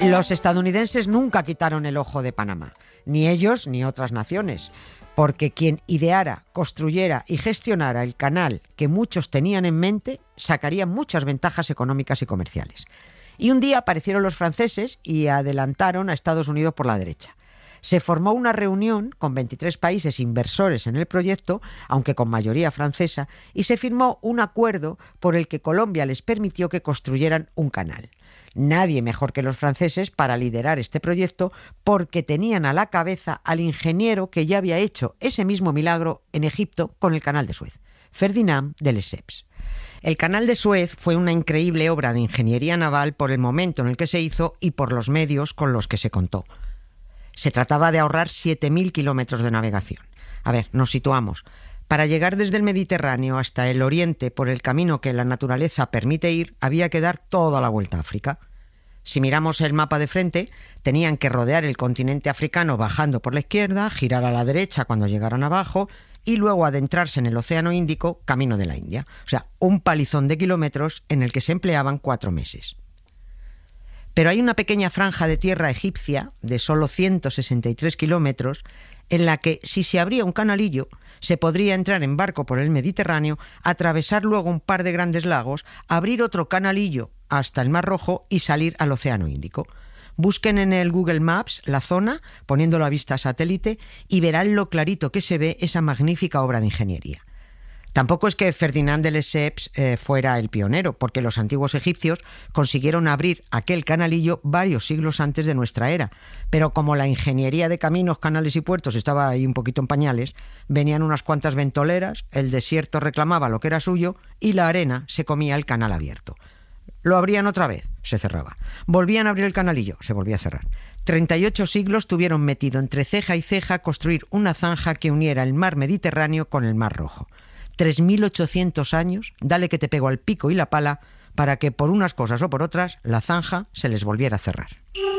Los estadounidenses nunca quitaron el ojo de Panamá, ni ellos ni otras naciones, porque quien ideara, construyera y gestionara el canal que muchos tenían en mente sacaría muchas ventajas económicas y comerciales. Y un día aparecieron los franceses y adelantaron a Estados Unidos por la derecha. Se formó una reunión con 23 países inversores en el proyecto, aunque con mayoría francesa, y se firmó un acuerdo por el que Colombia les permitió que construyeran un canal. Nadie mejor que los franceses para liderar este proyecto, porque tenían a la cabeza al ingeniero que ya había hecho ese mismo milagro en Egipto con el canal de Suez, Ferdinand de Lesseps. El canal de Suez fue una increíble obra de ingeniería naval por el momento en el que se hizo y por los medios con los que se contó. Se trataba de ahorrar 7.000 kilómetros de navegación. A ver, nos situamos. Para llegar desde el Mediterráneo hasta el Oriente por el camino que la naturaleza permite ir, había que dar toda la vuelta a África. Si miramos el mapa de frente, tenían que rodear el continente africano bajando por la izquierda, girar a la derecha cuando llegaran abajo y luego adentrarse en el Océano Índico, camino de la India. O sea, un palizón de kilómetros en el que se empleaban 4 meses. Pero hay una pequeña franja de tierra egipcia de solo 163 kilómetros en la que, si se abría un canalillo, se podría entrar en barco por el Mediterráneo, atravesar luego un par de grandes lagos, abrir otro canalillo hasta el Mar Rojo y salir al Océano Índico. Busquen en el Google Maps la zona, poniéndolo a vista satélite, y verán lo clarito que se ve esa magnífica obra de ingeniería. Tampoco es que Ferdinand de Lesseps fuera el pionero, porque los antiguos egipcios consiguieron abrir aquel canalillo varios siglos antes de nuestra era. Pero como la ingeniería de caminos, canales y puertos estaba ahí un poquito en pañales, venían unas cuantas ventoleras, el desierto reclamaba lo que era suyo y la arena se comía el canal abierto. Lo abrían otra vez, se cerraba. Volvían a abrir el canalillo, se volvía a cerrar. 38 siglos tuvieron metido entre ceja y ceja construir una zanja que uniera el mar Mediterráneo con el Mar Rojo. 3.800 años, dale que te pego al pico y la pala, para que por unas cosas o por otras la zanja se les volviera a cerrar.